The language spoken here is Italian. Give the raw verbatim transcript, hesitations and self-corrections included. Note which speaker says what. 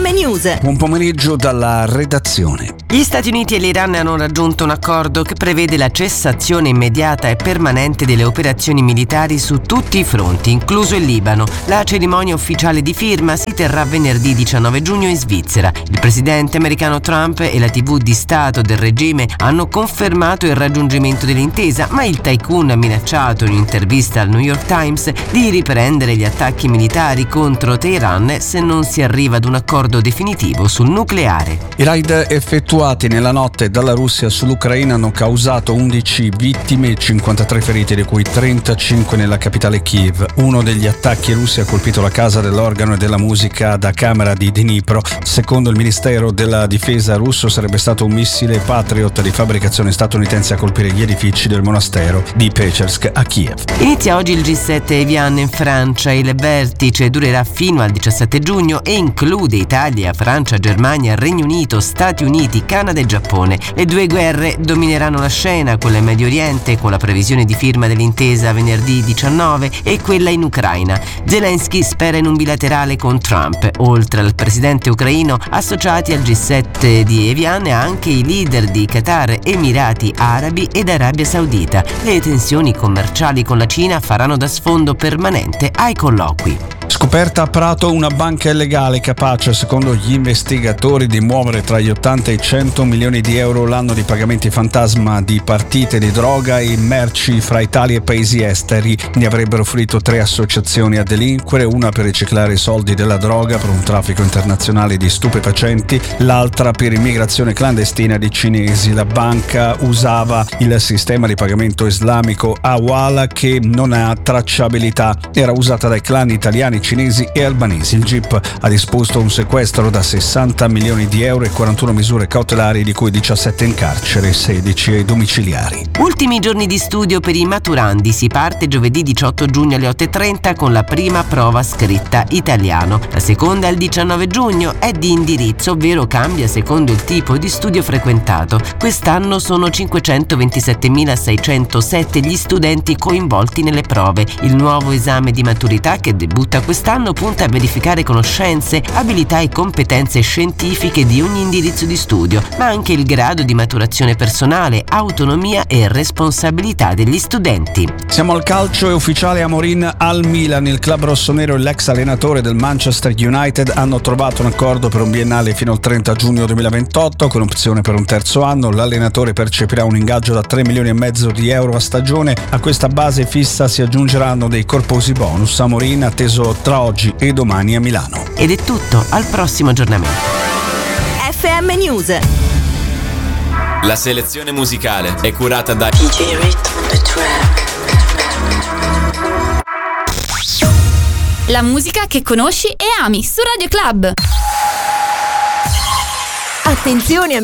Speaker 1: News.
Speaker 2: Buon pomeriggio dalla redazione.
Speaker 3: Gli Stati Uniti e l'Iran hanno raggiunto un accordo che prevede la cessazione immediata e permanente delle operazioni militari su tutti i fronti, incluso il Libano. La cerimonia ufficiale di firma si terrà venerdì diciannove giugno in Svizzera. Il presidente americano Trump e la tivù di Stato del regime hanno confermato il raggiungimento dell'intesa, ma il tycoon ha minacciato in un'intervista al New York Times di riprendere gli attacchi militari contro Teheran se non si arriva ad un accordo definitivo sul nucleare.
Speaker 2: I raid effettuati nella notte dalla Russia sull'Ucraina hanno causato undici vittime e cinquantatré feriti, di cui trentacinque nella capitale Kiev. Uno degli attacchi russi ha colpito la casa dell'organo e della musica da camera di Dnipro. Secondo il Ministero della Difesa russo sarebbe stato un missile Patriot di fabbricazione statunitense a colpire gli edifici del monastero di Pechersk a Kiev.
Speaker 3: Inizia oggi il G sette Evian in Francia. Il vertice durerà fino al diciassette giugno e include Italia, Francia, Germania, Regno Unito, Stati Uniti, Canada e Giappone. Le due guerre domineranno la scena, quella in Medio Oriente con la previsione di firma dell'intesa venerdì diciannove e quella in Ucraina. Zelensky spera in un bilaterale con Trump. Oltre al presidente ucraino, associati al G sette di Evian anche i leader di Qatar, Emirati Arabi ed Arabia Saudita. Le tensioni commerciali con la Cina faranno da sfondo permanente ai colloqui.
Speaker 2: Scoperta a Prato una banca illegale capace, secondo gli investigatori, di muovere tra gli ottanta e i cento milioni di euro l'anno di pagamenti fantasma di partite di droga e merci fra Italia e paesi esteri. Ne avrebbero offrito tre associazioni a delinquere, una per riciclare i soldi della droga per un traffico internazionale di stupefacenti, l'altra per immigrazione clandestina di cinesi. La banca usava il sistema di pagamento islamico Hawala, che non ha tracciabilità. Era usata dai clan italiani, cinesi e albanesi. Il G I P ha disposto un sequestro da sessanta milioni di euro e quarantuno misure cautelari, di cui diciassette in carcere e sedici ai domiciliari.
Speaker 3: Ultimi giorni di studio per i maturandi. Si parte giovedì diciotto giugno alle otto e trenta con la prima prova scritta italiano. La seconda il diciannove giugno è di indirizzo, ovvero cambia secondo il tipo di studio frequentato. Quest'anno sono cinquecentoventisettemilaseicentosette gli studenti coinvolti nelle prove. Il nuovo esame di maturità, che debutta quest'anno, punta a verificare conoscenze, abilità e competenze scientifiche di ogni indirizzo di studio, ma anche il grado di maturazione personale, autonomia e responsabilità degli studenti.
Speaker 2: Siamo al calcio. È ufficiale: Amorim al Milan. Il club rossonero e l'ex allenatore del Manchester United hanno trovato un accordo per un biennale fino al trenta giugno duemilaventotto, con opzione per un terzo anno. L'allenatore percepirà un ingaggio da tre milioni e mezzo di euro a stagione. A questa base fissa si aggiungeranno dei corposi bonus. Amorim atteso tra oggi e domani a Milano.
Speaker 3: Ed è tutto, al prossimo aggiornamento.
Speaker 1: F M News.
Speaker 4: La selezione musicale è curata da
Speaker 5: D J Rhythm on the track.
Speaker 6: La musica che conosci e ami su Radio Club.
Speaker 1: Attenzione